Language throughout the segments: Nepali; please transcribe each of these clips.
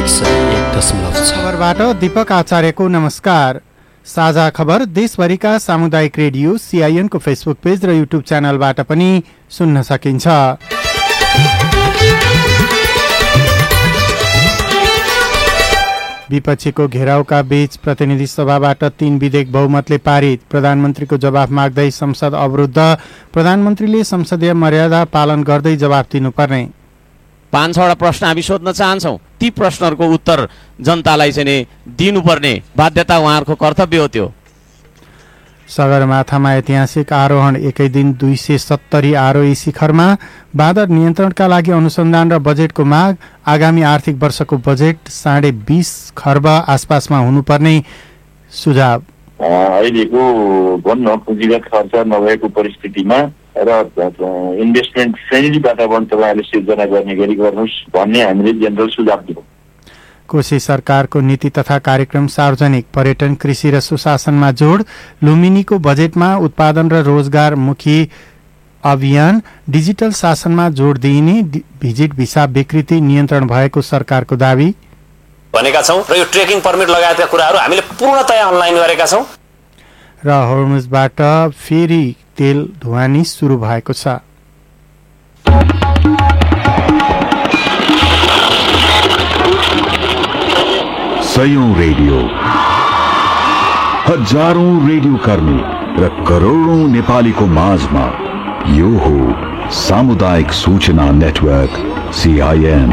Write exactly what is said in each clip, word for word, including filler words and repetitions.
एक सय एक दशमलव छ। खबरबाट दीपक आचार्यको नमस्कार। साझा खबर देशभरिका सामुदायिक रेडियो सीआईएनको फेसबुक पेज र युट्युब च्यानलबाट पनि सुन्न सकिन्छ। विपक्षीको घेराउका बीच प्रतिनिधि सभाबाट तीन विधेयक बहुमतले पारित। प्रधानमन्त्रीको जवाफ माग्दै संसद अवरुद्ध। प्रधानमन्त्रीले संसदीय मर्यादा पालन गर्दै जवाफ दिनुपर्ने। पाँच छवटा प्रश्न हामी सोध्न चाहन्छौँ, ती प्रश्नहरूको उत्तर जनतालाई चाहिँ दिनुपर्ने बाध्यता उहाँहरूको कर्तव्य हो। त्यो सगरमाथामा ऐतिहासिक आरोहण। एकै दिन दुई सय सत्तरी आरोही शिखरमा। बाँदर नियन्त्रणका लागि अनुसन्धान र बजेटको माग। आगामी आर्थिक वर्षको बजेट साढे बिस खर्ब आसपासमा हुनुपर्ने सुझाव। अहिलेको भन्न पुँजीगत खर्च नभएको परिस्थितिमा र इन्भेस्टमेन्ट फ्रेन्डली वातावरण तपाईँहरूले सिर्जना गर्ने गरी गर्नुहोस् भन्ने हामीले जेनरल सुझाव दियौँ। कोशी सरकारको नीति तथा कार्यक्रम सार्वजनिक। पर्यटन, कृषि र सुशासनमा जोड। लुम्बिनीको बजेटमा उत्पादन र रोजगारमुखी अभियान। डिजिटल शासनमा जोड दिइने। भिजिट भिसा विकृति नियन्त्रण भएको सरकारको दावी भनेका छौँ र यो ट्रेकिङ पर्मिट लगायतका कुराहरू हामीले पूर्णतया अनलाइन गरेका छौँ। र हर्मुजबाट फेरि तेल ढुवानी सुरु भएको छ। सयौं रेडियो, हजारौं रेडियो कर्मी र करोडौं नेपालीको माझमा यो हो सामुदायिक सूचना नेटवर्क सीआईएन।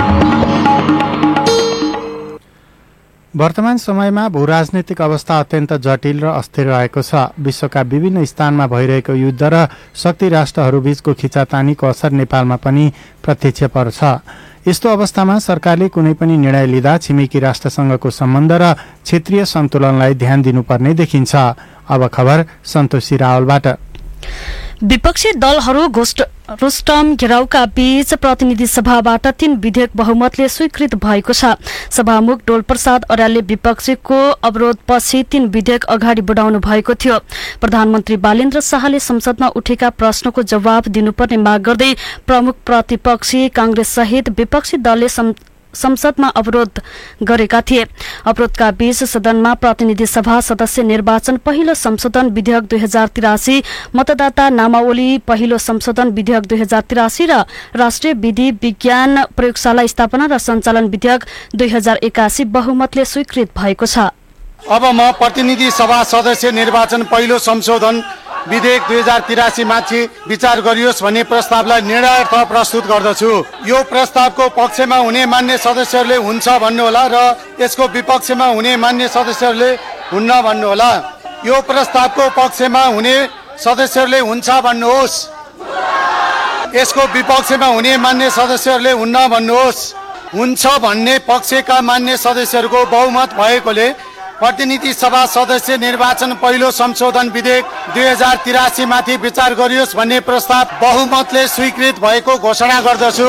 वर्तमान समयमा भूराजनीतिक अवस्था अत्यन्त जटिल र अस्थिर रहेको छ। विश्वका विभिन्न स्थानमा भइरहेको युद्ध र शक्ति राष्ट्रहरूबीचको खिचातानीको असर नेपालमा पनि प्रत्यक्ष पर्छ। यस्तो अवस्थामा सरकारले कुनै पनि निर्णय लिँदा छिमेकी राष्ट्रसँगको सम्बन्ध र क्षेत्रीय सन्तुलनलाई ध्यान दिनुपर्ने देखिन्छ। अब खबर सन्तोषी रावलबाट। विपक्षी दलहरू रुस्टम घेराउका बीच प्रतिनिधि सभाबाट तीन विधेयक बहुमतले स्वीकृत भएको छ। सभामुख डोलप्रसाद अर्यालले विपक्षीको अवरोधपछि तीन विधेयक अगाडि बढाउनु भएको थियो। प्रधानमन्त्री बालेन्द्र शाहले संसदमा उठेका प्रश्नको जवाब दिनुपर्ने माग गर्दै प्रमुख प्रतिपक्षी कांग्रेस सहित विपक्षी दलले संसदमा अवरोध गरेका थिए। अवरोधका बीच सदनमा प्रतिनिधि सभा सदस्य निर्वाचन पहिलो संशोधन विधेयक दुई हजार तिरासी, मतदाता नामावली पहिलो संशोधन विधेयक दुई हजार तिरासी र राष्ट्रिय विधि विज्ञान प्रयोगशाला स्थापना र सञ्चालन विधेयक दुई हजार एकासी बहुमतले स्वीकृत भएको छ। अब म प्रतिनिधि सभा सदस्य निर्वाचन पहिलो संशोधन विधेयक दुई हजार तिरासी माथि विचार गरियोस् भन्ने प्रस्तावलाई निर्णयार्थ प्रस्तुत गर्दछु। यो प्रस्तावको पक्षमा हुने मान्य सदस्यहरूले हुन्छ भन्नुहोला र यसको विपक्षमा हुने मान्य सदस्यहरूले हुन्न भन्नुहोला। यो प्रस्तावको पक्षमा हुने सदस्यहरूले हुन्छ भन्नुहोस्, यसको विपक्षमा हुने मान्य सदस्यहरूले हुन्न भन्नुहोस्। हुन्छ भन्ने पक्षका मान्य सदस्यहरूको बहुमत भएकोले प्रतिनिधि सभा सदस्य निर्वाचन पहिलो संशोधन विधेयक दुई हजार तिरासी माथि विचार गरियोस् भन्ने प्रस्ताव बहुमतले स्वीकृत भएको घोषणा गर्दछु।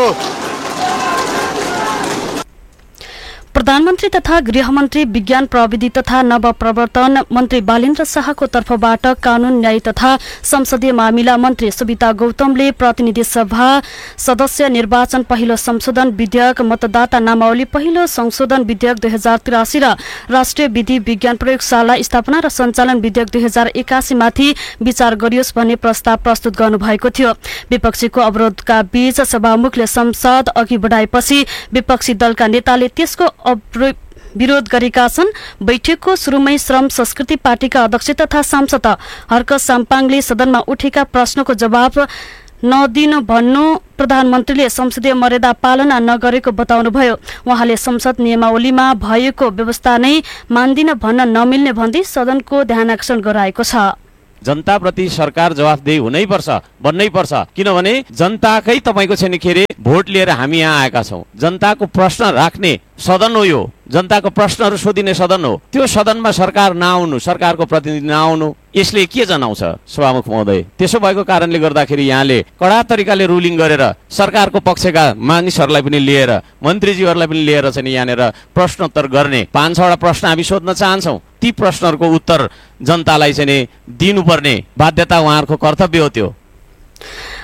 प्रधानमन्त्री तथा गृहमन्त्री विज्ञान प्रविधि तथा नवप्रवर्तन मन्त्री बालेन्द्र शाहको तर्फबाट कानून न्याय तथा संसदीय मामिला मन्त्री सुविता गौतमले प्रतिनिधि सभा सदस्य निर्वाचन पहिलो संशोधन विधेयक, मतदाता नामावली पहिलो संशोधन विधेयक दुई हजार तिरासी र राष्ट्रिय विधि विज्ञान प्रयोगशाला स्थापना र सञ्चालन विधेयक दुई हजार एकासी माथि विचार गरियोस् भन्ने प्रस्ताव प्रस्तुत गर्नुभएको थियो। विपक्षीको अवरोधका बीच सभामुखले संसद अघि बढाएपछि विपक्षी दलका नेताले त्यसको विरोध गरेका छन्। बैठकको सुरुमै श्रम संस्कृति पार्टीका अध्यक्ष तथा सांसद हर्क साम्पाङले सदनमा उठेका प्रश्नको जवाब नदिनु भन्नु प्रधानमन्त्रीले संसदीय मर्यादा पालना नगरेको बताउनुभयो। उहाँले संसद नियमावलीमा भएको व्यवस्था नै मान्दिन भन्न नमिल्ने भन्दै सदनको ध्यानाकर्षण गराएको छ। जनताप्रति सरकार जवाफदेही हुनै पर्छ, बन्नै पर्छ। किनभने जनताकै तपाईको छैन के अरे भोट लिएर हामी यहाँ आएका छौँ। जनताको प्रश्न राख्ने सदन हो यो, जनताको प्रश्नहरू सोधिने सदन हो। त्यो सदनमा सरकार नआउनु, सरकारको प्रतिनिधि नआउनु, यसले के जनाउँछ सभामुख महोदय? त्यसो भएको कारणले गर्दाखेरि यहाँले कडा तरिकाले रुलिङ गरेर सरकारको पक्षका मानिसहरूलाई पनि लिएर, मन्त्रीजीहरूलाई पनि लिएर चाहिँ यहाँनिर प्रश्नोत्तर गर्ने। पाँच छवटा प्रश्न हामी सोध्न चाहन्छौँ, ती प्रश्नहरूको उत्तर जनतालाई चाहिँ दिनुपर्ने बाध्यता उहाँहरूको कर्तव्य हो। त्यो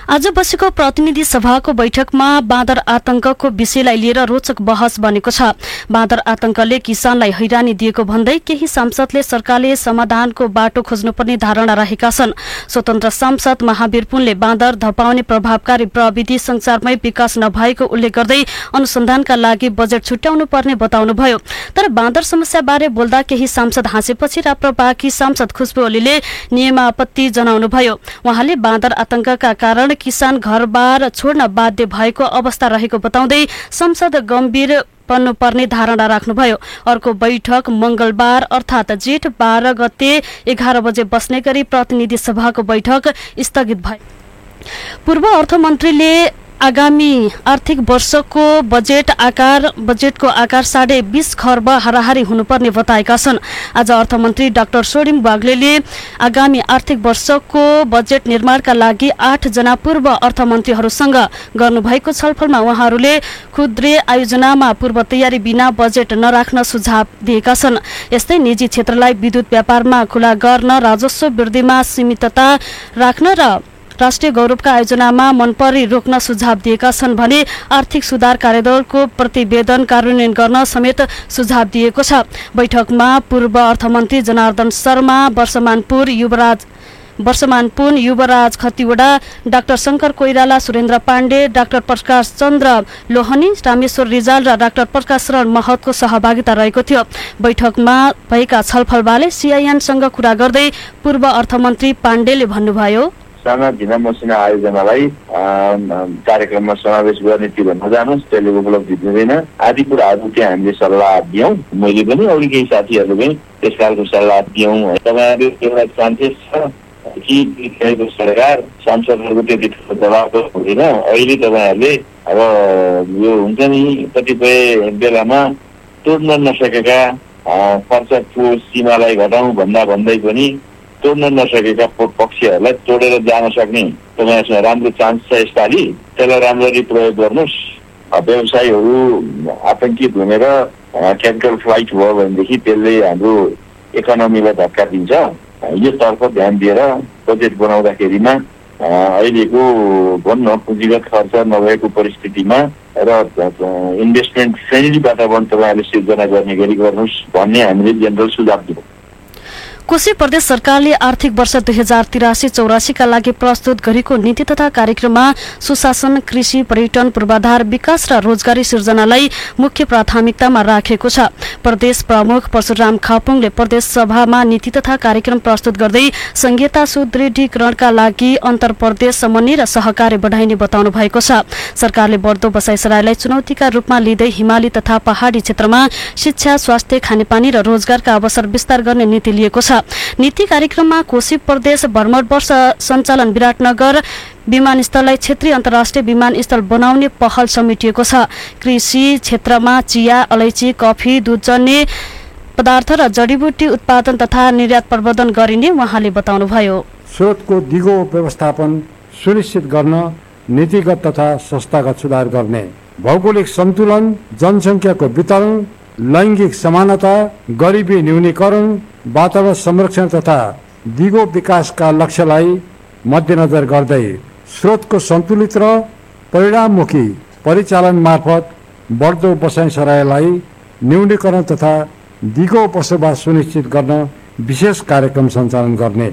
आज बसेको प्रतिनिधि सभाको बैठकमा बाँदर आतंकको विषयलाई लिएर रोचक बहस बनेको छ। बाँदर आतंकले किसानलाई हैरानी दिएको भन्दै केही सांसदले सरकारले समाधानको बाटो खोज्नुपर्ने धारणा राखेका छन्। स्वतन्त्र सांसद महावीर पुनले बाँदर धपाउने प्रभावकारी प्रविधि संचारमै विकास नभएको उल्लेख गर्दै अनुसन्धानका लागि बजेट छुट्याउनु पर्ने बताउनुभयो। तर बाँदर समस्याबारे बोल्दा केही सांसद हाँसेपछि राप्रपाकी सांसद खुशबु ओलीले नियमापत्ति जनाउनुभयो। उहाँले बाँदर आतंकका कारण किसान घरबार छोड्न बाध्य भएको अवस्था रहेको बताउँदै संसद गम्भीर पर्नुपर्ने धारणा राख्नुभयो। अर्को बैठक मंगलबार अर्थात जेठ बाह्र गते एघार बजे बस्ने गरी प्रतिनिधि सभाको बैठक स्थगित भयो। पूर्व अर्थमन्त्रीले आगामी आर्थिक वर्षको बजेट आकार बजेटको आकार साढे बीस खर्ब हाराहारी हुनुपर्ने बताएका छन्। आज अर्थमन्त्री डाक्टर सोडिम वाग्लेले आगामी आर्थिक वर्षको बजेट निर्माणका लागि आठ जना पूर्व अर्थमन्त्रीहरूसँग गर्नुभएको छलफलमा उहाँहरूले खुद्रे आयोजनामा पूर्व तयारी बिना बजेट नराख्न सुझाव दिएका छन्। यस्तै निजी क्षेत्रलाई विद्युत व्यापारमा खुला गर्न, राजस्व वृद्धिमा सीमितता राख्न र राष्ट्रिय गौरवका आयोजनामा मनपरी रोक्न सुझाव दिएका छन् भने आर्थिक सुधार कार्यदलको प्रतिवेदन कार्यान्वयन गर्न समेत सुझाव दिएको छ। बैठकमा पूर्व अर्थमन्त्री जनार्दन शर्मा, वर्षमानपुर युवराज वर्षमानपुन युवराज खतिवडा, डाक्टर शंकर कोइराला, सुरेन्द्र पाण्डे, डाक्टर प्रकाश चन्द्र लोहनी, रामेश्वर रिजाल र डाक्टर प्रकाश शरण महतको सहभागिता रहेको थियो। बैठकमा भएका छलफलबारे सीआईएनसँग कुरा गर्दै पूर्व अर्थमन्त्री पाण्डेले भन्नुभयो, साना झिना मसिना आयोजनालाई कार्यक्रममा समावेश गर्नेतिर नजानुहोस्, त्यसले उपलब्धि दिँदैन आदि कुराहरू त्यहाँ हामीले सल्लाह दियौँ। मैले पनि अरू केही साथीहरूले पनि त्यस खालको सल्लाह दियौँ। तपाईँहरू एउटा चान्सेस छ कि खेलेको सरकार सांसदहरूको त्यति ठुलो दबावको हुँदैन। अहिले तपाईँहरूले अब यो हुन्छ नि कतिपय बेलामा तोड्न नसकेका खर्चको सीमालाई घटाउँ भन्दा भन्दै पनि तोड्न नसकेका पक्षहरूलाई तोडेर जान सक्ने तपाईँहरूसँग राम्रो चान्स छ यसपालि। त्यसलाई राम्ररी प्रयोग गर्नुहोस्। व्यवसायीहरू आतंकित हुनेर क्यापिटल फ्लाइट भयो भनेदेखि त्यसले हाम्रो इकोनोमीलाई धक्का दिन्छ। यो तर्फ ध्यान दिएर बजेट बनाउँदाखेरिमा अहिलेको भन्न पुँजीगत खर्च नभएको परिस्थितिमा र इन्भेस्टमेन्ट फ्रेन्डली वातावरण तपाईँहरूले सिर्जना गर्ने गरी गर्नुहोस् भन्ने हामीले जेनरल सुझाव दियौँ। कोशी प्रदेश सरकारले आर्थिक वर्ष दुई हजार तिरासी चौरासी का लागि प्रस्तुत गरेको नीति तथा कार्यक्रममा सुशासन, कृषि, पर्यटन, पूर्वाधार विकास र रोजगारी सृजनालाई मुख्य प्राथमिकतामा राखेको छ। प्रदेश प्रमुख परशुराम खापुङले प्रदेश सभामा नीति तथा कार्यक्रम प्रस्तुत गर्दै संघीयता सुदृढीकरणका लागि अन्तर प्रदेश समन्वय र सहकार्य बढाइने बताउनु भएको छ। सरकारले बढ्दो बसाइसराईलाई चुनौतीका रूपमा लिँदै हिमाली तथा पहाडी क्षेत्रमा शिक्षा, स्वास्थ्य, खानेपानी र रोजगारका अवसर विस्तार गर्ने नीति लिएको छ। नीति कार्यक्रममा कोशी प्रदेश भ्रमण वर्ष सञ्चालन, विराटनगर विमानस्थललाई क्षेत्रीय अन्तर्राष्ट्रिय विमानस्थल बनाउने पहल समेटिएको छ। कृषि क्षेत्रमा चिया, अलैँची, कफी, दूधजन्य पदार्थ र जडीबुटी उत्पादन तथा निर्यात प्रवर्धन गरिने उहाँले बताउनुभयो। स्रोतको दिगो व्यवस्थापन सुनिश्चित गर्न, नीतिगत तथा संस्थागत सुधार गर्ने, भौगोलिक सन्तुलन, जनसङ्ख्याको वितरण, लैङ्गिक समानता, गरिबी न्यूनीकरण, वातावरण संरक्षण तथा दिगो विकासका लक्ष्यलाई मध्यनजर गर्दै स्रोतको सन्तुलित र परिणाममुखी परिचालन मार्फत बढ्दो बसाइसराईलाई न्यूनीकरण तथा दिगो बसोबास सुनिश्चित गर्न विशेष कार्यक्रम सञ्चालन गर्ने।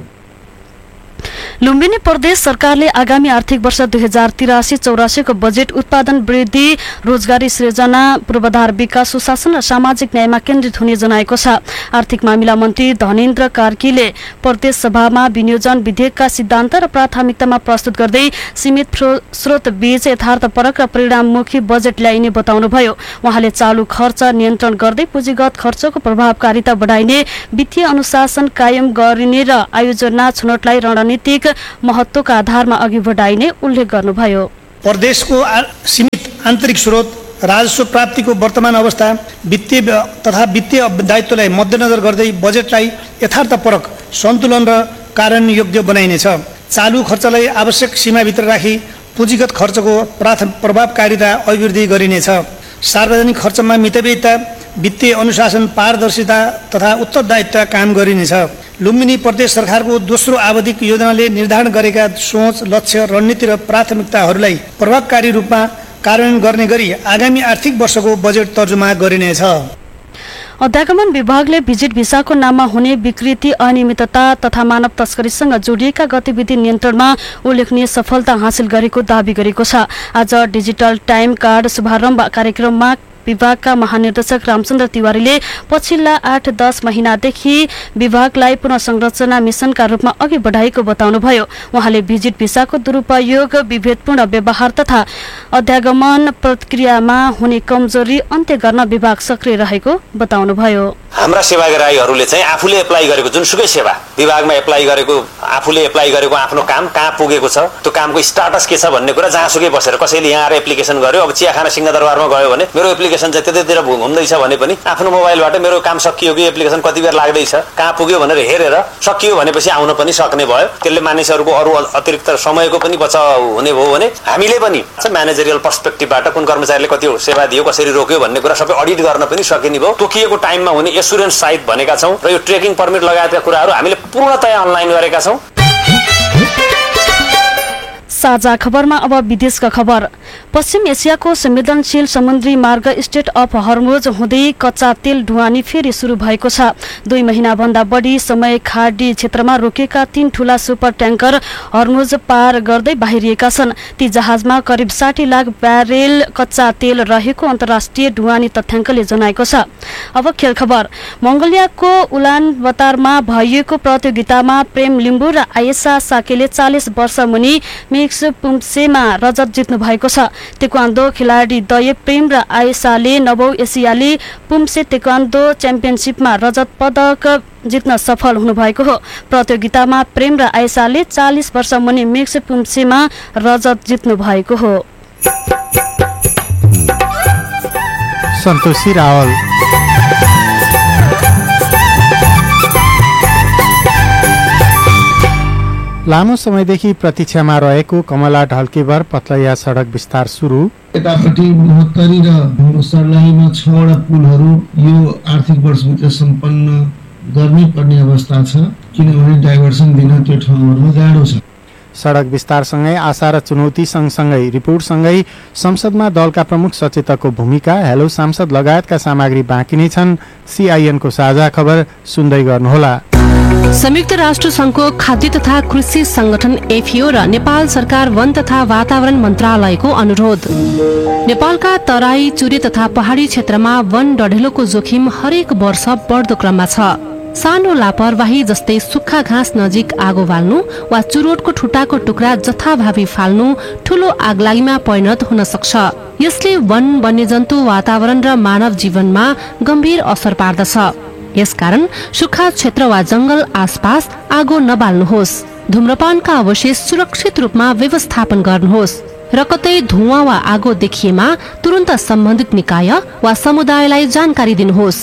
लुम्बिनी प्रदेश सरकारले आगामी आर्थिक वर्ष दुई हजार तिरासी चौरासी को बजेट उत्पादन वृद्धि, रोजगारी सृजना, पूर्वाधार विकास, सुशासन र सामाजिक न्यायमा केन्द्रित हुने जनाएको छ। आर्थिक मामिला मन्त्री धनेन्द्र कार्कीले प्रदेश सभामा विनियोजन विधेयकका सिद्धान्त र प्राथमिकतामा प्रस्तुत गर्दै सीमित स्रोत बीच यथार्थपरक र परिणाममुखी बजेट ल्याइने बताउनुभयो। उहाँले चालू खर्च नियन्त्रण गर्दै पुँजीगत खर्चको प्रभावकारिता बढाइने, वित्तीय अनुशासन कायम गरिने र आयोजना छनौटलाई रणनीतिक महत्वका आधारमा अघि बढाइने उल्लेख गर्नुभयो। प्रदेशको सीमित आन्तरिक स्रोत, राजस्व प्राप्तिको वर्तमान अवस्था, वित्तीय तथा वित्तीय दायित्वलाई मध्यनजर गर्दै बजेटलाई यथार्थपरक, सन्तुलन र कार्यान्वयन योग्य बनाइनेछ। चालू खर्चलाई आवश्यक सीमाभित्र राखी पुँजीगत खर्चको प्रभावकारिता अभिवृद्धि गरिनेछ। सार्वजनिक खर्चमा मितव्ययिता, वित्तीय अनुशासन, पारदर्शिता तथा उत्तरदायित्व कायम गरिनेछ। लुम्बिनी प्रदेश सरकारको दोस्रो आवधिक योजनाले निर्धारण गरेका सोच, लक्ष्य, रणनीति र प्राथमिकताहरूलाई प्रभावकारी रूपमा कार्यान्वयन गर्ने गरी आगामी आर्थिक वर्षको बजेट तर्जुमा गरिनेछ। अध्यागमन विभागले भिजिट भिसाको नाममा हुने विकृति, अनियमितता तथा मानव तस्करीसँग जोडिएका गतिविधि नियन्त्रणमा उल्लेखनीय सफलता हासिल गरेको दावी गरेको छ। आज डिजिटल टाइम कार्ड शुभारम्भ कार्यक्रममा विभागका महानिर्देशक रामचन्द्र तिवारीले पछिल्ला आठ दस महिनादेखि विभागलाई पुनः संरचना मिशनका रूपमा अघि बढाएको बताउनुभयो। उहाँले भिजिट भिसाको दुरूपयोग, विभेदपूर्ण व्यवहार तथा अध्यागमन प्रक्रियामा हुने कमजोरी अन्त्य गर्न विभाग सक्रिय रहेको बताउनुभयो। हाम्रा सेवाग्राहीहरूले चाहिँ आफूले एप्लाई गरेको जुनसुकै सेवा विभागमा एप्लाई गरेको आफूले एप्लाई गरेको आफ्नो काम कहाँ पुगेको छ, त्यो कामको स्टाटस के छ भन्ने कुरा जहाँसुकै बसेर कसैले यहाँ आएर एप्लिकेसन गर्यो, अब चियाखाना सिंहदरबारमा गयो भने मेरो एप्लिकेसन चाहिँ त्यतैतिर घुम्दैछ भने पनि आफ्नो मोबाइलबाट मेरो काम सकियो कि एप्लिकेसन कति बेर लाग्दैछ, कहाँ पुग्यो भनेर हेरेर सकियो भनेपछि आउन पनि सक्ने भयो। त्यसले मानिसहरूको अरू अतिरिक्त समयको पनि बचाउ हुने भयो भने हामीले पनि म्यानेजरियल पर्सपेक्टिभबाट कुन कर्मचारीले कति सेवा दियो, कसरी रोक्यो भन्ने कुरा सबै अडिट गर्न पनि सकिने भयो। तोकिएको टाइममा हुने एसुरेन्स साइट भनेका छौँ र यो ट्रेकिङ पर्मिट लगायतका कुराहरू हामीले पूर्णतया अनलाइन गरेका छौँ। साझा खबरमा अब विदेशका खबर। पश्चिम एसियाको संवेदनशील समुद्री मार्ग स्ट्रेट अफ हर्मुज हुँदै कच्चा तेल ढुवानी फेरि सुरु भएको छ। दुई महिनाभन्दा बढी समय खाडी क्षेत्रमा रोकिएका तीन ठूला सुपर ट्याङ्कर हर्मुज पार गर्दै बाहिरिएका छन्। ती जहाजमा करिब साठी लाख ब्यारेल कच्चा तेल रहेको अन्तर्राष्ट्रिय ढुवानी तथ्याङ्कले जनाएको छ। अब खेल खबर। मङ्गोलियाको उलानबतारमा भइएको प्रतियोगितामा प्रेम लिम्बू र आयेसा साकेले चालिस वर्ष मुनि मिक्स पुम्सेमा रजत जित्नु भएको छ। तेक्वान्दो खेलाडी दय प्रेम र आयेसाले नवौं एसियाली पुम्से तेक्वान्दो च्याम्पियनसिपमा रजत पदक जित्न सफल हुनुभएको हो। प्रतियोगितामा प्रेम र आयेसाले चालिस वर्ष मुनि मिक्स पुम्सेमा रजत जित्नु भएको हो। सन्तोषी रावल। लामो समयदेखि प्रतीक्षामा रहेको कमला ढल्केभर पतलैया सडक विस्तार सुरु। यतापट्टि महोत्तरी र सर्लाहीमा छवटा पुलहरू यो आर्थिक वर्षभित्र सम्पन्न गर्नै पर्ने अवस्था छ, किनभने डाइभर्सन दिन त्यो ठाउँहरूमा गाह्रो छ। सडक विस्तारसँगै आशा र चुनौती सँगसँगै रिपोर्टसँगै संसदमा दलका प्रमुख सचेतकको भूमिका, हेलो सांसद लगायतका सामग्री बाँकी नै छन्। सीआईएनको साझा खबर सुन्दै गर्नुहोला। संयुक्त राष्ट्र संघको खाद्य तथा कृषि संगठन एफएओ र नेपाल सरकार वन तथा वातावरण मन्त्रालयको अनुरोध। नेपालका तराई, चुरे तथा पहाडी क्षेत्रमा वन डढेलोको जोखिम हरेक वर्ष बढ्दो क्रममा छ। सानो लापरवाही जस्तै सुक्खा घाँस नजिक आगो बाल्नु वा चुरोटको ठुटाको टुक्रा जथाभावी फाल्नु ठूलो आगलागीमा परिणत हुन सक्छ। यसले वन, वन्यजन्तु, वातावरण र मानव जीवनमा गम्भीर असर पार्दछ। यसकारण सुक्खा क्षेत्र वा जंगल आसपास आगो नबाल्नुहोस्। धूम्रपानका अवशेष सुरक्षित रूपमा व्यवस्थापन गर्नुहोस् र कतै धुवाँ वा आगो देखिएमा तुरन्त सम्बन्धित निकाय वा समुदायलाई जानकारी दिनुहोस्।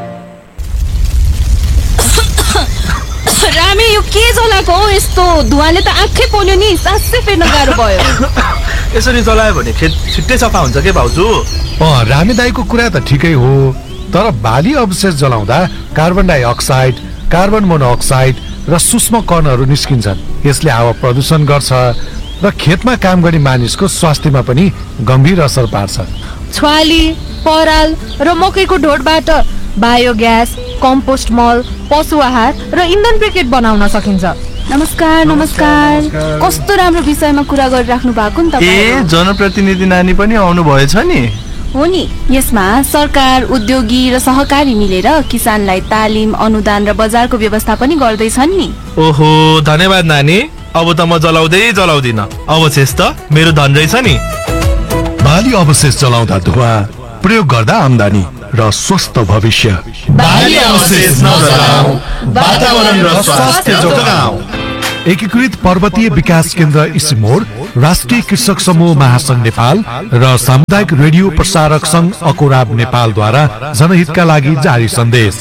रामे यो के जलाको हो? यस्तो धुवाले त आँखै पोल्यो नि, सासै फेर्न गाह्रो भयो। यसरी जलायो भने खेत छिट्टै सफा हुन्छ के भाउजू? अँ, रामे दाइको कुरा त ठिकै हो, तर बाली अवशेष जलाउँदा कार्बन डाइअक्साइड, कार्बन मोनोअक्साइड र सूक्ष्म कणहरू निस्किन्छन्। यसले हावा प्रदूषण गर्छ र खेतमा काम गर्ने मानिसको स्वास्थ्यमा पनि गम्भीर असर पार्छ। छ्वाली, पराल र मकैको ढोडबाट बायोग्यास, कम्पोस्ट मल, पशु आहार र इन्धन ब्रिकेट बनाउन सकिन्छ। नमस्कार नमस्कार, कस्तो राम्रो विषयमा कुरा गरिराख्नु भएको नि तपाईँ। ए, जनप्रतिनिधि नानी पनि आउनु भएछ नि? हो नि, यसमा सरकार, उद्योगी र सहकारी मिलेर किसानलाई तालिम, अनुदान र बजारको व्यवस्था पनि गर्दैछन् नि। ओहो, धन्यवाद नानी। अब त म जलाउँदै जलाउँदिन, अवशेष त मेरो धन रहेछ नि। बाली अवशेष जलाउँदा धुवा, प्रयोग गर्दा आम्दानी र स्वस्थ भविष्य। बाली अवशेष नजलाऊ, वातावरण र स्वास्थ्य जोगाऊ। एकीकृत पर्वतीय विकास केन्द्र इसिमोड, राष्ट्रिय कृषक समूह महासंघ नेपाल र सामुदायिक रेडियो प्रसारक संघ अकोराब नेपालद्वारा जनहितका लागि जारी सन्देश।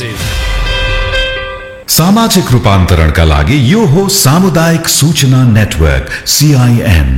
सामाजिक रूपान्तरणका लागि यो हो सामुदायिक सूचना नेटवर्क सीआईएन।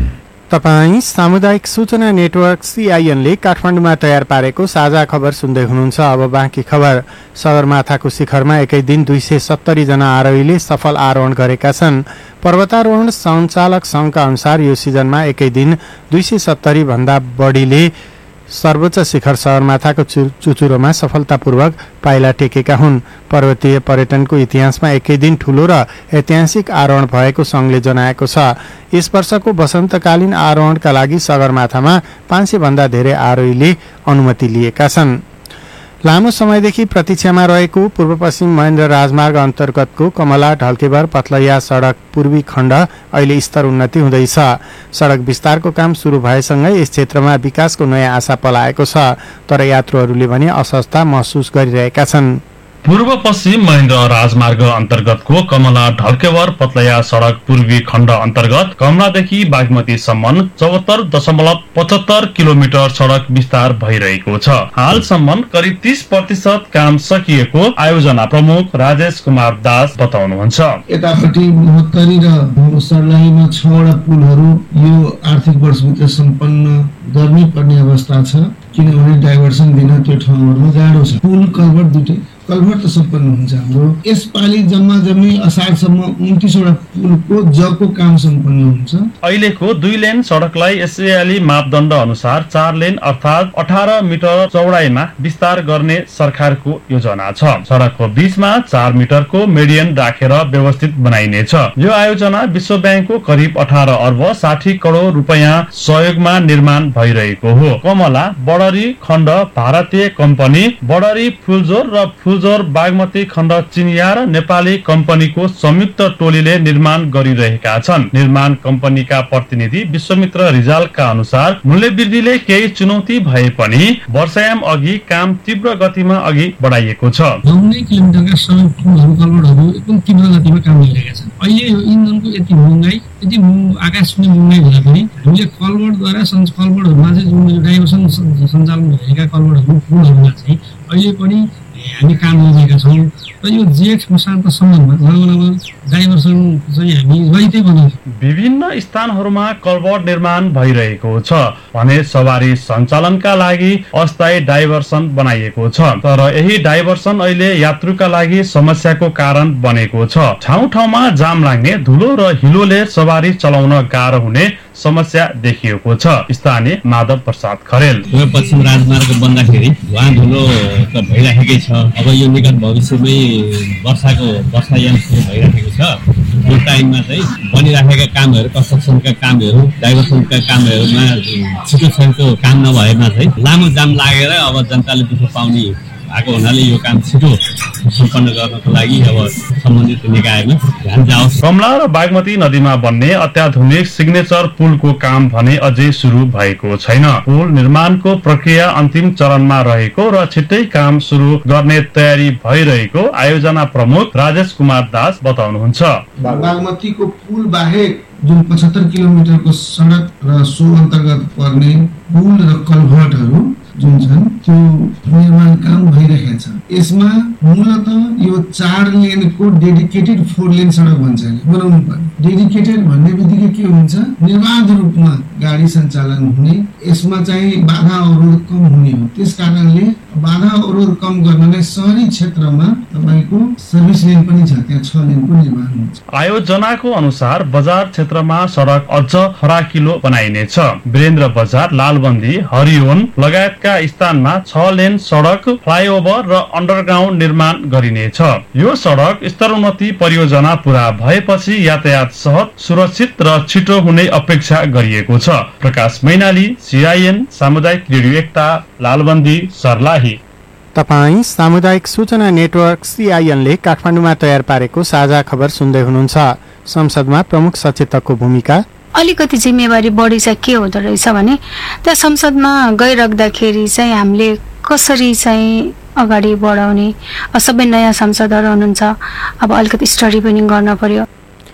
तपाईँ सामुदायिक सूचना नेटवर्क सीआईएनले काठमाडौँमा तयार पारेको साझा खबर सुन्दै हुनुहुन्छ। अब बाँकी खबर। सगरमाथाको शिखरमा एकै दिन दुई सय सत्तरी जना आरोहीले सफल आरोहण गरेका छन्। पर्वतारोहण सञ्चालक सङ्घका अनुसार यो सिजनमा एकै दिन दुई सय सत्तरी भन्दा बढीले सर्वोच्च शिखर सगरमाथाको चुचुरोमा सफलतापूर्वक पाइला टेकेका हुन्। पर्वतीय पर्यटनको इतिहासमा एकै दिन ठूलो र ऐतिहासिक आरोहण भएको सङ्घले जनाएको छ। यस वर्षको वसन्तकालीन आरोहणका लागि सगरमाथामा पाँच सय भन्दा धेरै आरोहीले अनुमति लिएका छन्। लामो समयदेखि प्रतीक्षामा रहेको पूर्व पश्चिम महेन्द्र राजमार्ग अन्तर्गतको कमला ढल्केबर पथलैया सडक पूर्वी खण्ड अहिले स्तर उन्नति हुँदैछ। सडक विस्तारको काम सुरु भएसँगै यस क्षेत्रमा विकासको नयाँ आशा पलाएको छ, तर यात्रुहरूले भने असहजता महसुस गरिरहेका छन्। पूर्व पश्चिम महेन्द्र राजमार्ग अन्तर्गतको कमला ढल्केवर पतलैया सडक पूर्वी खण्ड अन्तर्गत कमलादेखि बागमतीसम्म चौहत्तर दशमलव पचहत्तर किलोमिटर सडक विस्तार भइरहेको छ। हालसम्म करिब तीस प्रतिशत काम सकिएको आयोजना प्रमुख राजेश कुमार दास बताउनुहुन्छ। यतापट्टि महोत्तरी र सर्लाहीमा छवटा पुलहरू यो आर्थिक वर्षभित्र सम्पन्न गर्नै पर्ने अवस्था छ, किनभने डाइभर्सन दिन त्यो ठाउँहरूमा गाह्रो छ। पुल कल्भर्ट दुटै कल्भर्ट त सम्पन्न हुन्छ हाम्रो। यसपालि जम्मा जम्मी असारसम्म उन्तिसवटा पुलको जगको काम सम्पन्न हुन्छ। अहिलेको दुई लेन सडकलाई एसएआली मापदण्ड अनुसार चार लेन अर्थात् अठार मिटर चौडाइमा विस्तार गर्ने सरकारको योजना छ। सडकको बीचमा चार मिटरको मेडियन राखेर व्यवस्थित बनाइनेछ। यो आयोजना विश्व ब्याङ्कको करिब अठार अर्ब साठी करोड रुपियाँ सहयोगमा निर्माण भइरहेको हो। कमला बडरी खण्ड भारतीय कम्पनी बडरी फुलजोर र फुलजोर बागमती खण्ड चिनिया र नेपाली कम्पनीको संयुक्त टोलीले निर्माण गरिरहेका छन्। निर्माण कम्पनीका प्रतिनिधि विश्वमित्र रिजालका अनुसार मूल्य वृद्धिले केही चुनौती भए पनि वर्षायाम अघि काम तीव्र गतिमा अघि बढाइएको छ। नब्बे किलोमिटरका सबै पुलहरू कल्भर्टहरू एकदम तीव्र गतिमा काम गरिरहेका छन्। अहिले यो इन्धनको यति महँगाई यति आकाशमा महँगाई हुँदा पनि हामीले कल्भर्टद्वारा कल्भर्टहरूमा चाहिँ जुन डाइभर्सन सञ्चालन भएका कल्भर्टहरू पुलहरूमा चाहिँ अहिले पनि हामी काम गरिरहेका छौँ र यो जेठ मसान्तसम्ममा लगभग डाइभर्सन चाहिँ हामी रहितै बनाउँछौँ। विभिन्न स्थानहरूमा कल्भर्ट निर्माण भइरहेको छ भने सवारी सञ्चालनका लागि अस्थायी डाइभर्सन बनाइएको छ, तर यही डाइभर्सन अहिले यात्रुका लागि समस्याको कारण बनेको छ। ठाउँ ठाउँमा जाम लाग्ने, धुलो र हिलोले सवारी चलाउन गाह्रो हुने समस्या देखिएको छ। स्थानीय माधव प्रसाद खरेल पश्चिम राजमार्ग बन्दाखेरि धुवा धुलो त भइराखेकै छ। अब यो निकट भविष्यमै वर्षाको वर्षायाम सुरु भइराखेको छ। यो टाइममा चाहिँ बनिराखेका कामहरू, कन्स्ट्रक्सनका कामहरू, डाइभर्सनका कामहरूमा छिटो छिटो काम नभएमा चाहिँ लामो जाम लागेर अब जनताले दुःख पाउने भएको हुनाले यो काम छिटो सम्पन्न गर्नको लागि अब सम्बन्धित निकायमा ध्यान जाओस्। कमला र बागमती नदीमा बन्ने अत्याधुनिक सिग्नेचर पुलको काम भने अझै सुरु भएको छैन। पुल निर्माणको प्रक्रिया अन्तिम चरणमा रहेको र छिट्टै काम सुरु गर्ने तयारी भइरहेको आयोजना प्रमुख राजेश कुमार दास बताउनुहुन्छ। बागमतीको पुल बाहेक जुन पचहत्तर किलोमिटरको सडक र सो अन्तर्गत पर्ने पुल र कल्भर्टहरू जुन छन् त्यो निर्माण काम भइरहेको छ। यसमा मूलत यो चार लेनको डेडिकेटेड फोर लेन सडक भन्छ बनाउनु पर्ने। डेडिकेटेड भन्ने बित्तिकै के हुन्छ, निर्बाध रूपमा गाडी सञ्चालन हुने, यसमा चाहिँ बाधा अवरोध कम हुने हो। त्यस कारणले बाधा अवरोध कम गर्नलाई शहरी क्षेत्रमा तपाईँको सर्भिस लेन पनि छ, त्यहाँ छ लेनको निर्माण हुन्छ। आयोजनाको अनुसार बजार क्षेत्रमा सडक अझ फराकिलो बनाइनेछ। वीरेन्द्र बजार, लालबन्दी, हरिओन लगायतका स्थानमा छ लेन सडक, फ्लाइओभर र अन्डरग्राउन्ड निर्माण गरिनेछ। यो सडक स्तरोन्नति परियोजना पूरा भएपछि यातायात सहज, सुरक्षित र छिटो हुने अपेक्षा गरिएको छ। प्रकाश मैनाली, सीआईएन सामुदायिक रेडियो एकता, लालबन्दी, सर्लाही। तपाईँ सामुदायिक सूचना नेटवर्क सीआईएनले काठमाडौँमा तयार पारेको साझा खबर सुन्दै हुनुहुन्छ। संसदमा प्रमुख सचेतकको भूमिका। अलिकति जिम्मेवारी बढी चाहिँ के हुँदो रहेछ भने त्यहाँ संसदमा गइराख्दाखेरि चाहिँ हामीले कसरी चाहिँ अगाडि बढाउने, सबै नयाँ सांसदहरू हुनुहुन्छ, अब अलिकति स्टडी पनि गर्न पर्यो।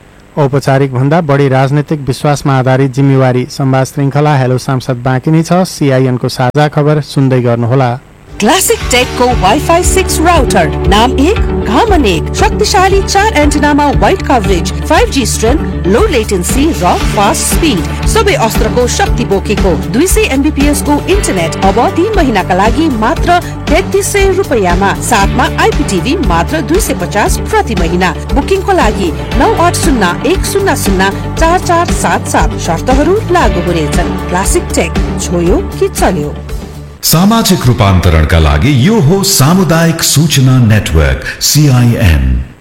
औपचारिक भन्दा बढी राजनैतिक विश्वासमा आधारित जिम्मेवारी संवाद श्रृङ्खला हेलो सांसद बाँकी नै छ। सीआईएनको साझा खबर सुन्दै गर्नुहोला। क्लासिक टेकको वाइफाई सिक्स राउटर, नाम एक घामन एक, शक्तिशाली चार एन्टिनामा wide coverage, five G strength, लो लेटेन्सी र फास्ट स्पिड, सबै अस्त्रको शक्ति बोकेको दुई सय एमबीपीएस को इन्टरनेट अब तीन महिनाका लागि मात्र तेत्तीस सय रुपियाँमा, साथमा आइपीटीभी मात्र दुई सय पचास प्रति महिना। बुकिङको लागि नौ आठ शून्य एक शून्य शून्य चार चार सात सात, शर्तहरू लागू हुनेछन्। क्लासिक टेक, छोयो कि चल्यो। सामाजिक रूपान्तरणका लागि यो हो सामुदायिक सूचना नेटवर्क सीआईएन।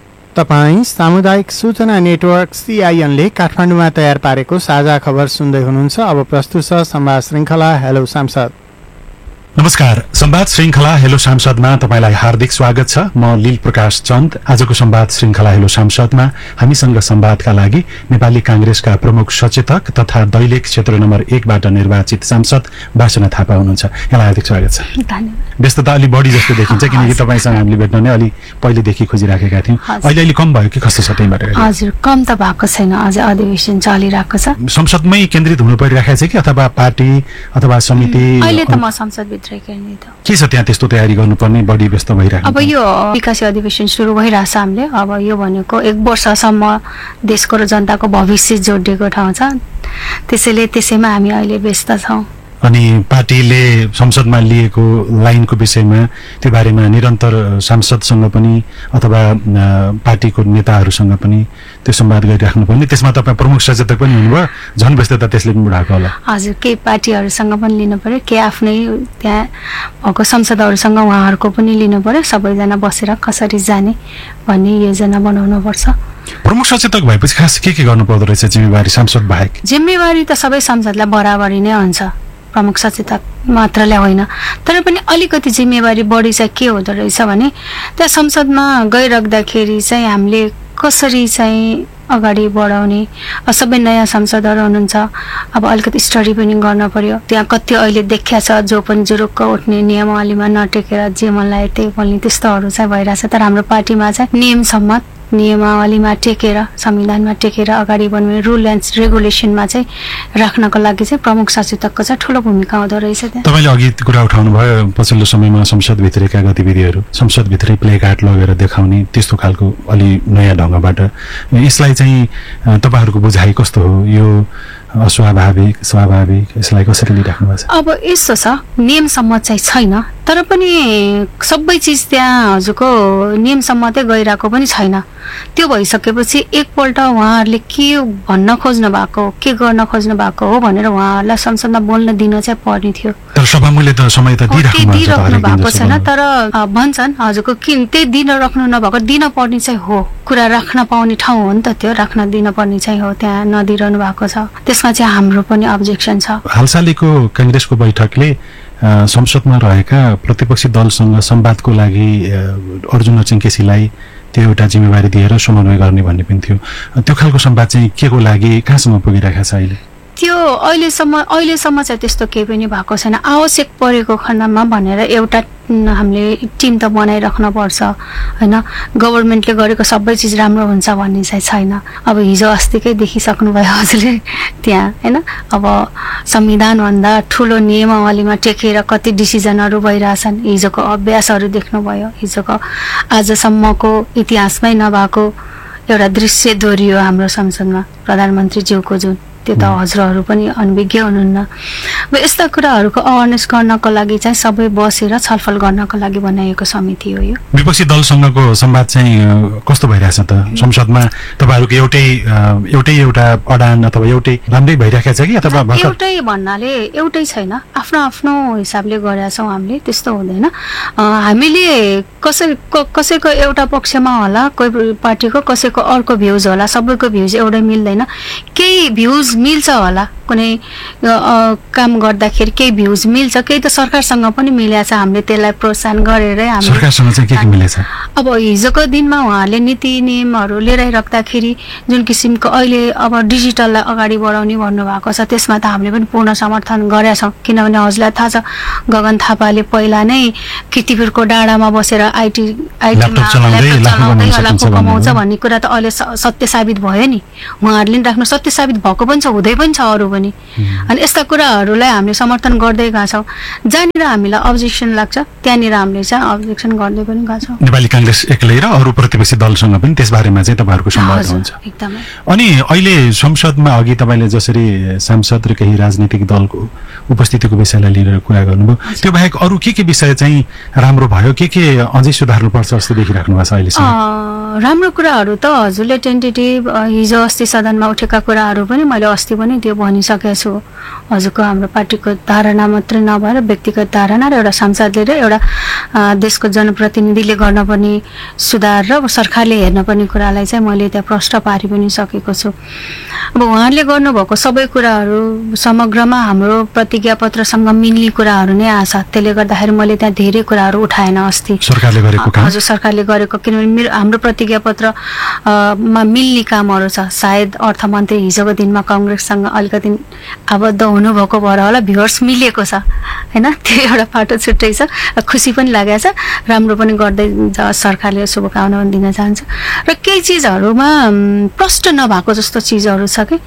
तपाईँ सामुदायिक सूचना नेटवर्क सीआईएनले काठमाडौँमा तयार पारेको साझा खबर सुन्दै हुनुहुन्छ। अब प्रस्तुत छ संवाद श्रृङ्खला हेलो सांसद। नमस्कार, संवाद श्रृङ्खला हेलो सांसदमा तपाईलाई हार्दिक स्वागत छ। म लील प्रकाश चन्द। आजको संवाद श्रृङ्खला हेलो सांसदमा हामीसँग संवादका लागि नेपाली कांग्रेसका प्रमुख सचेतक तथा दैलेख क्षेत्र नम्बर एकबाट निर्वाचित सांसद वासना थापा हुनुहुन्छ। यहाँलाई हार्दिक स्वागत छ। धन्यवाद। व्यस्तता अलि बढी जस्तो देखिन्छ किनकि तपाईँसँग हामीले भेट्न नै अलि पहिलेदेखि खोजिराखेका थियौँ। अहिले अहिले कम भयो कि कस्तो छ त्यहीबाट? हजुर, कम त भएको छैन, अझै अधिवेशन चलिरहेको छ। संसदमै केन्द्रित हुनु परिरहेको छ कि अथवा पार्टी अथवा समिति? अहिले त म संसद के छ त्यहाँ त्यस्तो तयारी गर्नुपर्ने, बढी व्यस्त भइरहेको? अब यो विकासी अधिवेशन सुरु भइरहेछ हामीले। अब यो भनेको एक वर्षसम्म देशको र जनताको भविष्य जोडिएको ठाउँ छ, त्यसैले त्यसैमा हामी अहिले व्यस्त छौँ। अनि पार्टीले संसदमा लिएको लाइनको विषयमा त्यो बारेमा निरन्तर सांसदसँग पनि अथवा पार्टीको नेताहरूसँग पनि त्यो संवाद गरिराख्नुपर्ने, त्यसमा तपाईँ प्रमुख सचेतक पनि हुनुभयो, झन् व्यस्तता त्यसले पनि बढाएको होला। हजुर, केही पार्टीहरूसँग पनि लिनु पर्यो, केही आफ्नै त्यहाँ भएको संसदहरूसँग उहाँहरूको पनि लिनु पर्यो, सबैजना बसेर कसरी जाने भन्ने योजना बनाउनु पर्छ। प्रमुख सचेतक भएपछि खास के के गर्नु पर्दो रहेछ जिम्मेवारी सांसद बाहेक? जिम्मेवारी त सबै सांसदलाई बराबरी नै हुन्छ, प्रमुख सचेतक मात्रले होइन। तर पनि अलिकति जिम्मेवारी बढी चाहिँ के हुँदो रहेछ भने त्यहाँ संसदमा गइराख्दाखेरि चाहिँ हामीले कसरी चाहिँ अगाडि बढाउने, सबै नयाँ सांसदहरू हुनुहुन्छ, अब अलिकति स्टडी पनि गर्न पर्यो। त्यहाँ कति अहिले देखिया छ जो पनि जुरुक्क उठ्ने, नियमावलीमा नटेकेर जे मन लाग्यो त्यही बोल्ने, त्यस्तोहरू चाहिँ भइरहेछ। तर हाम्रो पार्टीमा चाहिँ नियम सम्मत नियमावलीमा टेकेर, संविधानमा टेकेर अगाडि बढ्ने, रुल एन्ड रेगुलेसनमा चाहिँ राख्नको लागि चाहिँ प्रमुख सचेतकको चाहिँ ठुलो भूमिका हुँदो रहेछ। त्यहाँ तपाईँले अघि कुरा उठाउनु भयो पछिल्लो समयमा संसदभित्रका गतिविधिहरू, संसदभित्रै प्ले कार्ड लगेर देखाउने, त्यस्तो खालको अलि नयाँ ढङ्गबाट यसलाई चाहिँ तपाईँहरूको बुझाइ कस्तो हो? यो अस्वाभाविक स्वाभाविक, यसलाई कसरी लिइराख्नु भएको छ? अब यस्तो छ, नियम सम्मत चाहिँ छैन, तर पनि सबै चिज त्यहाँ हजुरको नियम सम्मतै गइरहेको पनि छैन। त्यो भइसकेपछि एकपल्ट उहाँहरूले के भन्न खोज्नु भएको, के गर्न खोज्नु भएको हो भनेर उहाँहरूलाई संसदमा बोल्न दिन चाहिँ पर्ने थियो। तर सभामुखले त समय त दिइराख्नु भएको छैन। तर भन्छन् हजुरको किन त्यही दिन राख्नु नभएको, दिन पर्ने चाहिँ हो, कुरा राख्न पाउने ठाउँ हो नि त त्यो, राख्न दिन पर्ने चाहिँ हो, त्यहाँ नदिइरहनु भएको छ। त्यसमा चाहिँ हाम्रो पनि अब्जेक्सन छ। हालसालैको कांग्रेसको बैठकले संसदमा रहेका प्रतिपक्षी दलसँग संवादको लागि अर्जुन चिङ्केसीलाई त्यो एउटा जिम्मेवारी दिएर समन्वय गर्ने भन्ने पनि थियो। त्यो खालको संवाद चाहिँ के को लागि कहाँसम्म पुगिरहेको छ अहिले? त्यो अहिलेसम्म अहिलेसम्म चाहिँ त्यस्तो केही पनि भएको छैन। आवश्यक परेको खण्डमा भनेर एउटा हामीले टिम त बनाइराख्नु पर्छ होइन। गभर्मेन्टले गरेको सबै चिज राम्रो हुन्छ भन्ने चाहिँ छैन। अब हिजो अस्तिकै देखिसक्नु भयो हजुरले त्यहाँ होइन। अब संविधानभन्दा ठुलो नियमावलीमा टेकेर कति डिसिजनहरू भइरहेछन्, हिजोको अभ्यासहरू देख्नुभयो, हिजोको आजसम्मको इतिहासमै नभएको एउटा दृश्य दोहोरियो हाम्रो संसदमा प्रधानमन्त्रीज्यूको, जुन त्यो त हजुरहरू पनि अनभिज्ञ हुनुहुन्न। अब यस्ता कुराहरूको अवेरनेस गर्नको लागि चाहिँ सबै बसेर छलफल गर्नको लागि बनाइएको समिति हो यो। विपक्षी दलसँगको संवाद चाहिँ कस्तो भइरहेछ त संसदमा? तपाईँहरूको एउटै एउटै एउटा अडान अथवा एउटै राम्रै भइरहेको छ कि अथवा एउटै भन्नाले एउटै छैन, आफ्नो आफ्नो हिसाबले गरेका छौँ हामीले, त्यस्तो हुँदैन। हामीले कसै कसैको एउटा पक्षमा होला, कोही पार्टीको कसैको अर्को भ्युज होला, सबैको भ्युज एउटै मिल्दैन। केही भ्युज मिल्छ होला, कुनै काम गर्दाखेरि केही भ्युज मिल्छ, केही त सरकारसँग पनि मिलेको छ। हामीले त्यसलाई प्रोत्साहन गरेरै हामी सरकारसँग चाहिँ के के मिलेछ? अब हिजोको दिनमा उहाँहरूले नीति नियमहरू लिएर राख्दाखेरि जुन किसिमको अहिले अब डिजिटललाई अगाडि बढाउने भन्नुभएको छ, त्यसमा त हामीले पनि पूर्ण समर्थन गरेका छौँ। किनभने हजुरलाई थाहा छ गगन थापाले पहिला नै किर्तिपुरको डाँडामा बसेर आइटी आइटीमा लाखौँ कमाउँछ भन्ने कुरा त अहिले सत्य साबित भयो नि। उहाँहरूले नि राख्नु सत्य साबित भएको पनि छ, हुँदै पनि छ अरू पनि। अनि यस्ता कुराहरूलाई हामीले समर्थन गर्दै गएको छौँ। जहाँनिर हामीलाई अब्जेक्सन लाग्छ त्यहाँनिर हामीले चाहिँ अब्जेक्सन गर्दै पनि गएको छौँ। नेपाली कांग्रेस एक्लै र अरू प्रतिपक्षी दलसँग पनि त्यसबारेमा चाहिँ तपाईँहरूको संवाद हुन्छ। एकदमै। अनि अहिले संसदमा अघि तपाईँले जसरी सांसद र केही राजनीतिक दलको उपस्थितिको विषयलाई लिएर कुरा गर्नुभयो, त्यो बाहेक अरू के के विषय चाहिँ राम्रो भयो, के के अझै सुधार्नुपर्छ जस्तो देखिराख्नु भएको छ अहिलेसम्म? राम्रो कुराहरू त हजुरले टेन्टेटिभ हिजो अस्ति सदनमा उठेका कुराहरू पनि मैले अस्ति पनि त्यो भनिसकेको छु। हजुरको हाम्रो पार्टीको धारणा मात्रै नभएर व्यक्तिगत धारणा र एउटा सांसदले र एउटा देशको जनप्रतिनिधिले गर्न पर्ने सुधार र सरकारले हेर्न पर्ने कुरालाई चाहिँ मैले त्यहाँ प्रश्न पारि पनि सकेको छु। अब उहाँहरूले गर्नुभएको सबै कुराहरू समग्रमा हाम्रो प्रतिज्ञा पत्रसँग मिल्ने कुराहरू नै आछ। त्यसले गर्दाखेरि मैले त्यहाँ धेरै कुराहरू उठाएन अस्ति सरकारले गरेको काम। हजुर सरकारले गरेको, किनभने मेरो हाम्रो प्रतिज्ञा पत्रमा मिल्ने कामहरू छ। सायद अर्थमन्त्री हिजोको दिनमा काङ्ग्रेससँग अलिकति आबद्ध हुनुभएको भएर होला भ्युअर्स मिलेको छ होइन, त्यो एउटा पाटो छुट्टै छ। खुसी पनि लागेको छ, राम्रो पनि गर्दै सरकारले शुभकामना पनि दिन चाहन्छु। र केही चिजहरूमा प्रष्ट नभएको जस्तो चिजहरू छ कि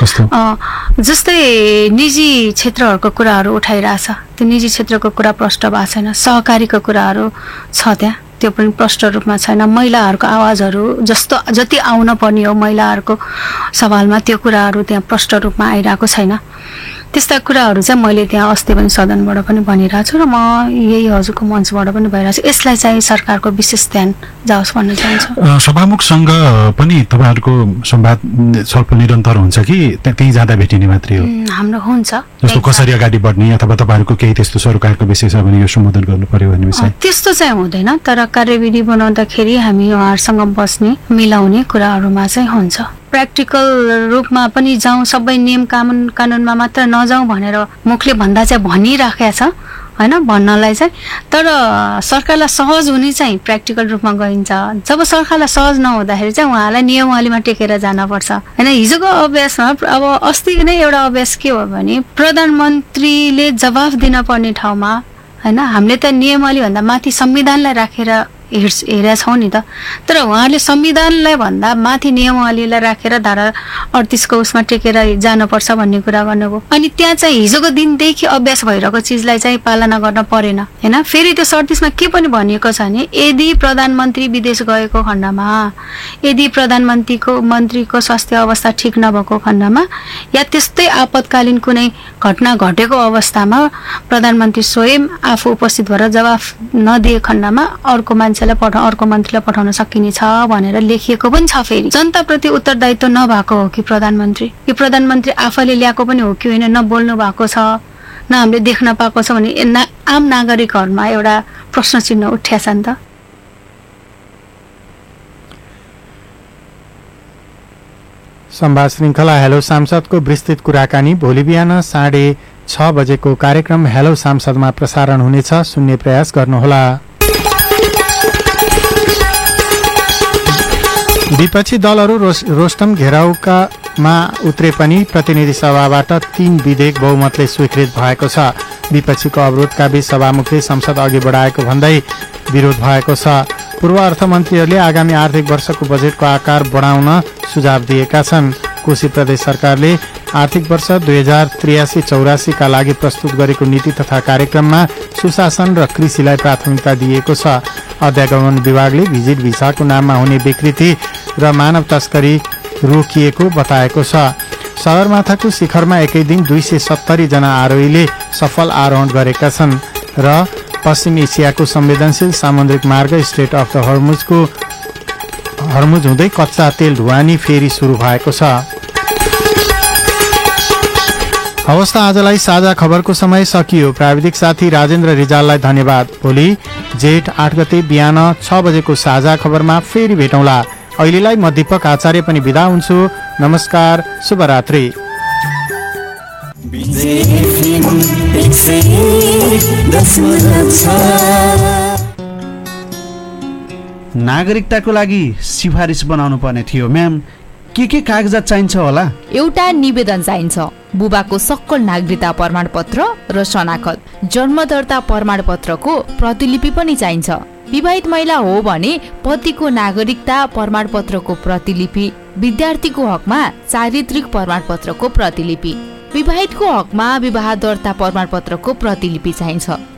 जस्तै निजी क्षेत्रहरूको कुराहरू उठाइरहेछ, त्यो निजी क्षेत्रको कुरा प्रष्ट भएको छैन। सहकारीको कुराहरू छ त्यहाँ, त्यो पनि प्रष्ट रूपमा छैन। महिलाहरूको आवाजहरू जस्तो जति आउन पर्ने हो महिलाहरूको सवालमा त्यो कुराहरू त्यहाँ प्रष्ट रूपमा आइरहेको छैन। त्यस्ता कुराहरू चाहिँ मैले त्यहाँ अस्ति पनि सदनबाट पनि भनिरहेको छु र म यही हजुरको मञ्चबाट पनि भइरहेको छु। यसलाई चाहिँ सरकारको विशेष ध्यान जाओस् भन्न चाहन्छु। सभामुखसँग पनि तपाईँहरूको संवाद छलफल निरन्तर हुन्छ कि त्यहीँ जाँदा भेटिने मात्रै हो? हाम्रो हुन्छ, जस्तो कसरी अगाडि बढ्ने अथवा तपाईँहरूको केही त्यस्तो सरकारको विषय छ भने यो सम्बोधन गर्नु पर्यो भन्ने विषय त्यस्तो चाहिँ हुँदैन। तर कार्यविधि बनाउँदाखेरि हामी उहाँहरूसँग बस्ने मिलाउने कुराहरूमा चाहिँ हुन्छ। प्र्याक्टिकल रूपमा पनि जाउँ, सबै नियम कानुन कानुनमा मात्र नजाउँ भनेर मुखले भन्दा चाहिँ भनिराखेको छ होइन, भन्नलाई चाहिँ। तर सरकारलाई सहज हुने चाहिँ प्र्याक्टिकल रूपमा गइन्छ। जब सरकारलाई सहज नहुँदाखेरि चाहिँ उहाँलाई नियमावलीमा टेकेर जानुपर्छ होइन। हिजोको अभ्यासमा अब अस्ति नै एउटा अभ्यास के हो भने प्रधानमन्त्रीले जवाफ दिन पर्ने ठाउँमा होइन हामीले त नियमावलीभन्दा माथि संविधानलाई राखेर हेर्स हेरेका छौँ नि त। तर उहाँहरूले संविधानलाई भन्दा माथि नियमावलीलाई राखेर धारा अडतिसको उसमा टेकेर जानुपर्छ भन्ने कुरा गर्नुभयो। अनि त्यहाँ चाहिँ हिजोको दिनदेखि अभ्यास भइरहेको चिजलाई चाहिँ पालना गर्न परेन होइन। फेरि त्यो सडतिसमा के पनि भनिएको छ भने यदि प्रधानमन्त्री विदेश गएको खण्डमा, यदि प्रधानमन्त्रीको मन्त्रीको स्वास्थ्य अवस्था ठिक नभएको खण्डमा या त्यस्तै आपतकालीन कुनै घटना घटेको अवस्थामा प्रधानमन्त्री स्वयं आफू उपस्थित भएर जवाफ नदिए खण्डमा अर्को मान्छे पठाउ अर्को मन्त्रीलाई पठाउन सकिने छ भनेर लेखिएको पनि छ। फेरि जनताप्रति उत्तरदायित्व नभएको हो कि प्रधानमन्त्री, कि प्रधानमन्त्री आफैले ल्याएको पनि हो कि होइन, न बोल्नु भएको छ न हामीले देख्न पाएको छ भने ना, आम नागरिकहरूमा एउटा प्रश्न चिन्ह उठ्या छ नि त। संवाद श्रृङ्खला हेलो सांसदको विस्तृत कुराकानी भोलि बिहान साढे छ बजेको कार्यक्रम हेलो सांसदमा प्रसारण हुनेछ, सुन्ने प्रयास गर्नुहोला। विपक्षी दलहरू रोस, रोस्टम घेराउकामा उत्रे पनि प्रतिनिधि सभाबाट तीन विधेयक बहुमतले स्वीकृत भएको छ। विपक्षीको अवरोधका बीच सभामुखले संसद अघि बढाएको भन्दै विरोध भएको छ। पूर्व अर्थमन्त्रीहरूले आगामी आर्थिक वर्षको बजेटको आकार बढाउन सुझाव दिएका छन्। कोशी प्रदेश सरकारले आर्थिक वर्ष दुई हजार त्रियासी चौरासीका लागि प्रस्तुत गरेको नीति तथा कार्यक्रममा सुशासन र कृषिलाई प्राथमिकता दिएको छ। अध्यागमन विभागले भिजिट भिसाको नाममा हुने विकृति र मानव तस्करी रोकिएको बताएको छ। सगरमाथाको शिखरमा एकै दिन दुई सय सत्तरी जना आरोहीले सफल आरोहण गरेका छन् र पश्चिम एसियाको संवेदनशील सामुद्रिक मार्ग स्ट्रेट अफ द हर्मुजको हर्मुज हुँदै कच्चा तेल ढुवानी फेरि सुरु भएको छ। हवस् त आजलाई साझा खबरको समय सकियो। प्राविधिक साथी राजेन्द्र रिजाललाई धन्यवाद। भोलि जेठ आठ गते बिहान छ बजेको साझा खबरमा फेरि भेटौँला। अहिलेलाई म दीपक आचार्य पनि बिदा हुन्छु। नमस्कार, शुभरात्रि। नागरिकताको लागि सिफारिस बनाउनु पर्ने थियो म्याम, के के कागजात चाहिन्छ होला? एउटा निवेदन चाहिन्छ, बुबाको सक्कल नागरिकता प्रमाणपत्र र शनाखत, जन्म दर्ता प्रमाणपत्रको प्रतिलिपि पनि चाहिन्छ। विवाहित महिला हो भने पतिको नागरिकता प्रमाणपत्रको प्रतिलिपि, विद्यार्थीको हकमा चारित्रिक प्रमाणपत्रको प्रतिलिपि, विवाहितको हकमा विवाह दर्ता प्रमाणपत्रको प्रतिलिपि चाहिन्छ।